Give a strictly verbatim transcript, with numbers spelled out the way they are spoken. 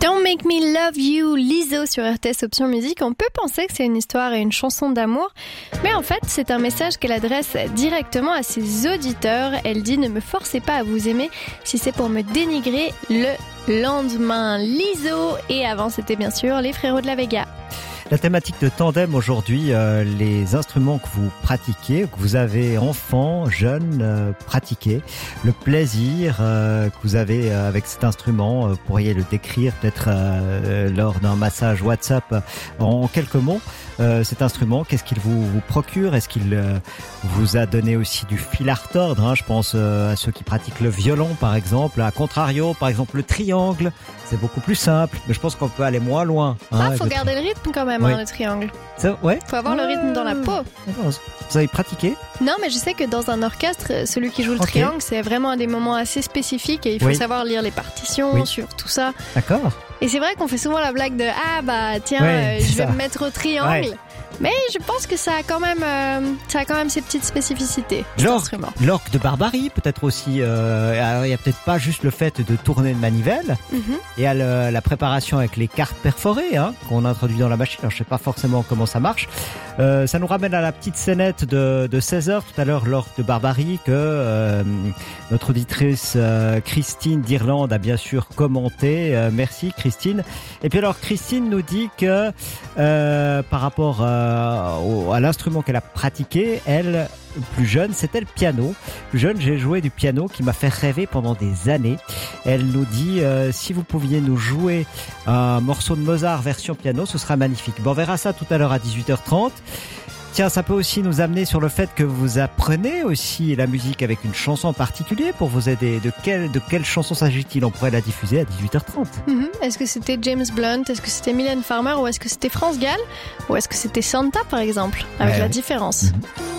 Don't Make Me Love You, Lizzo sur R T S Option Musique. On peut penser que c'est une histoire et une chanson d'amour, mais en fait, c'est un message qu'elle adresse directement à ses auditeurs. Elle dit « Ne me forcez pas à vous aimer si c'est pour me dénigrer le lendemain ». Lizzo, et avant, c'était bien sûr les Frérots de la Vega. La thématique de Tandem aujourd'hui, euh, les instruments que vous pratiquez, que vous avez enfants, jeunes, euh, pratiqués, le plaisir euh, que vous avez euh, avec cet instrument, euh, vous pourriez le décrire peut-être euh, lors d'un massage WhatsApp euh, en quelques mots. Euh, cet instrument, qu'est-ce qu'il vous, vous procure? Est-ce qu'il euh, vous a donné aussi du fil à retordre, hein? Je pense euh, à ceux qui pratiquent le violon par exemple, à contrario par exemple le triangle, c'est beaucoup plus simple, mais je pense qu'on peut aller moins loin. Ah, hein, faut garder tri- le rythme quand même, oui. hein, le triangle. Ça, ouais. Faut avoir euh... le rythme dans la peau. Vous avez pratiqué? Non, mais je sais que dans un orchestre, celui qui joue le okay. triangle, c'est vraiment à des moments assez spécifiques et il faut oui. savoir lire les partitions oui. sur tout ça. D'accord. Et c'est vrai qu'on fait souvent la blague de ah bah tiens, ouais, euh, je vais ça. me mettre au triangle. Ouais. Mais je pense que ça a quand même, euh, ça a quand même ses petites spécificités. L'orgue, l'orgue de Barbarie, peut-être aussi. Euh, il y a peut-être pas juste le fait de tourner une manivelle. Mm-hmm. Et à le, la préparation avec les cartes perforées hein, qu'on introduit dans la machine. Alors, je sais pas forcément comment ça marche. Euh, ça nous ramène à la petite scénette de, de seize heures tout à l'heure, l'orgue de Barbarie, que euh, notre auditrice euh, Christine d'Irlande a bien sûr commenté. Euh, merci Christine. Et puis alors Christine nous dit que euh, par rapport à à l'instrument qu'elle a pratiqué, elle, plus jeune, c'était le piano. Plus jeune, j'ai joué du piano qui m'a fait rêver pendant des années. Elle nous dit, euh, si vous pouviez nous jouer un morceau de Mozart version piano, ce sera magnifique. Bon, on verra ça tout à l'heure à dix-huit heures trente. Tiens, ça peut aussi nous amener sur le fait que vous apprenez aussi la musique avec une chanson en particulier pour vous aider. De quelle, de quelle chanson s'agit-il? On pourrait la diffuser à dix-huit heures trente. Mm-hmm. Est-ce que c'était James Blunt? Est-ce que c'était Mylène Farmer? Ou est-ce que c'était France Gall? Ou est-ce que c'était Santa, par exemple? Avec ouais, la ouais. différence. Mm-hmm.